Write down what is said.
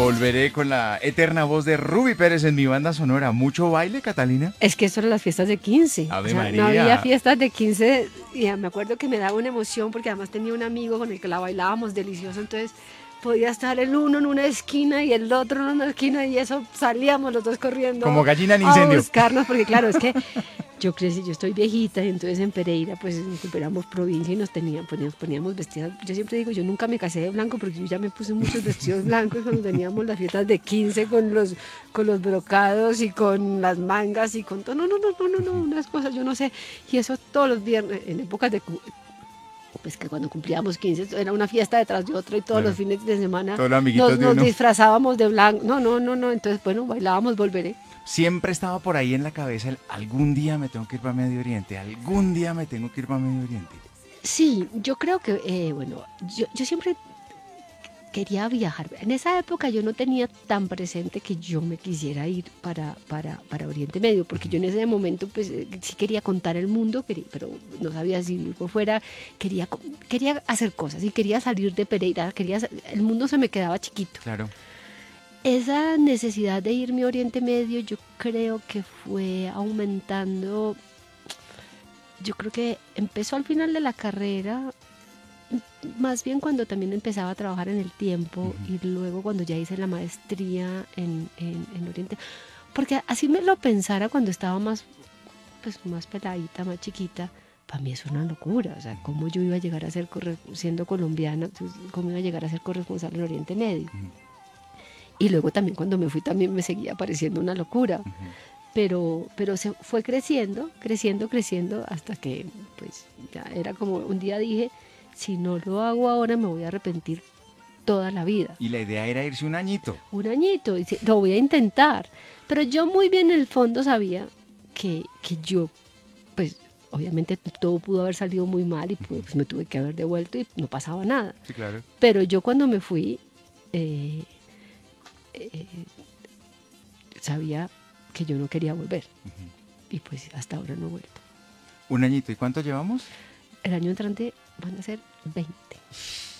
Volveré con la eterna voz de Ruby Pérez en mi banda sonora. ¿Mucho baile, Catalina? Es que eso eran las fiestas de 15. Ave O sea, no María. había fiestas de 15. Y me acuerdo que me daba una emoción porque además tenía un amigo con el que la bailábamos delicioso. Entonces podía estar el uno en una esquina y el otro en una esquina y eso salíamos los dos corriendo Como gallina en a incendio. buscarnos. Porque claro, es que yo crecí, yo estoy viejita y entonces en Pereira pues éramos provincia y nos poníamos vestidas. Yo siempre digo, yo nunca me casé de blanco porque yo ya me puse muchos vestidos blancos cuando teníamos las fiestas de 15 con los brocados y con las mangas y con todo. No, unas cosas, yo no sé. Y eso todos los viernes, en épocas de pues que cuando cumplíamos 15 era una fiesta detrás de otra y todos los fines de semana Todos los amiguitos de nos uno. disfrazábamos de blanco. No, entonces bueno, bailábamos Volveré. Siempre estaba por ahí en la cabeza el algún día me tengo que ir para Medio Oriente, algún día me tengo que ir para Medio Oriente. Sí, yo creo que, bueno, yo siempre quería viajar. En esa época yo no tenía tan presente que yo me quisiera ir para Oriente Medio, porque yo en ese momento pues sí quería contar el mundo, pero no sabía si ir por fuera, quería hacer cosas y quería salir de Pereira, el mundo se me quedaba chiquito. Claro. Esa necesidad de irme a Oriente Medio yo creo que fue aumentando, yo creo que empezó al final de la carrera, más bien cuando también empezaba a trabajar en el tiempo y luego cuando ya hice la maestría en Oriente, porque así me lo pensara cuando estaba más peladita, más chiquita, para mí es una locura, o sea, cómo yo iba a llegar a ser, siendo colombiana, cómo iba a llegar a ser corresponsal en Oriente Medio. Y luego también cuando me fui también me seguía pareciendo una locura. Pero se fue creciendo hasta que pues ya era como un día dije, si no lo hago ahora me voy a arrepentir toda la vida. Y la idea era irse un añito. Un añito, y lo voy a intentar. Pero yo muy bien en el fondo sabía que yo, pues obviamente todo pudo haber salido muy mal y pues me tuve que haber devuelto y no pasaba nada. Sí, claro. Pero yo cuando me fui, eh, sabía que yo no quería volver. Y pues hasta ahora no he vuelto. Un añito. ¿Y cuánto llevamos? El año entrante van a ser 20.